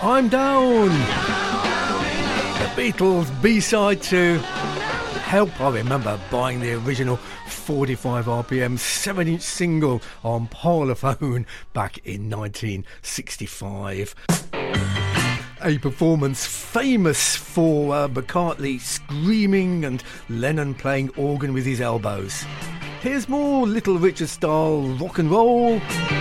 I'm Down. The Beatles B-side to Help. I remember buying the original 45 RPM 7-inch single on Parlophone back in 1965. A performance famous for McCartney screaming and Lennon playing organ with his elbows. Here's more Little Richard style rock and roll.